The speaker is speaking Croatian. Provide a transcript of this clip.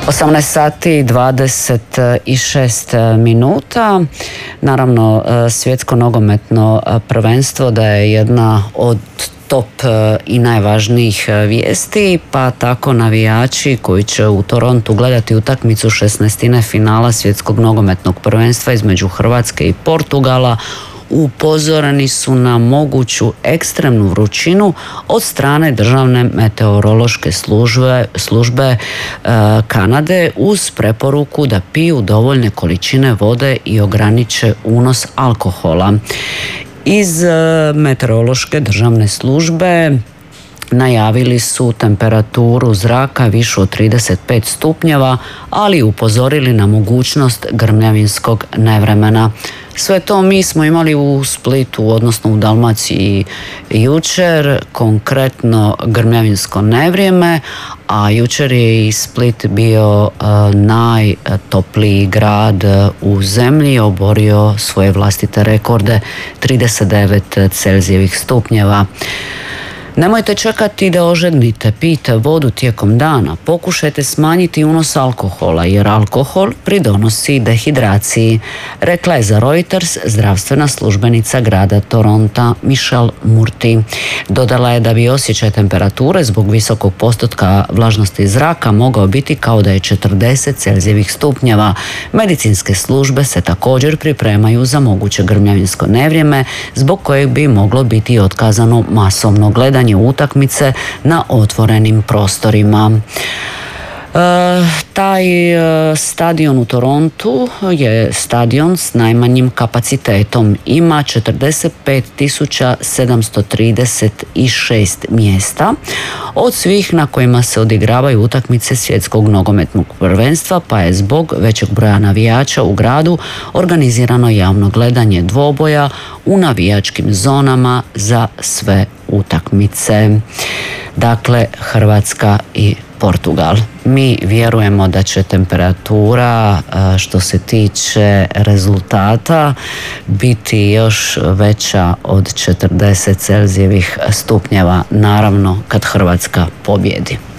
18 sati 26 minuta. Naravno, svjetsko nogometno prvenstvo da je jedna od top i najvažnijih vijesti, pa tako navijači koji će u Torontu gledati utakmicu 16. finala svjetskog nogometnog prvenstva između Hrvatske i Portugala upozoreni su na moguću ekstremnu vrućinu od strane Državne meteorološke službe Kanade uz preporuku da piju dovoljne količine vode i ograniče unos alkohola. Iz meteorološke državne službe najavili su temperaturu zraka višu od 35 stupnjeva, ali upozorili na mogućnost grmljavinskog nevremena. Sve to mi smo imali u Splitu, odnosno u Dalmaciji jučer, konkretno grmljavinsko nevrijeme, a jučer je i Split bio najtopliji grad u zemlji, oborio svoje vlastite rekorde 39 Celzijevih stupnjeva. Nemojte čekati da ožednite, pijte vodu tijekom dana, pokušajte smanjiti unos alkohola jer alkohol pridonosi dehidraciji, rekla je za Reuters zdravstvena službenica grada Toronta Michelle Murty. Dodala je da bi osjećaj temperature zbog visokog postotka vlažnosti zraka mogao biti kao da je 40 Celzijevih stupnjeva. Medicinske službe se također pripremaju za moguće grmljavinsko nevrijeme zbog kojeg bi moglo biti otkazano masovno gledanje utakmice na otvorenim prostorima. Taj stadion u Torontu je stadion s najmanjim kapacitetom. Ima 45.736 mjesta. Od svih na kojima se odigravaju utakmice svjetskog nogometnog prvenstva, pa je zbog većeg broja navijača u gradu organizirano javno gledanje dvoboja u navijačkim zonama za sve utakmice. Dakle, Hrvatska i Portugal. Mi vjerujemo da će temperatura što se tiče rezultata biti još veća od 40 Celzijevih stupnjeva, naravno kad Hrvatska pobjedi.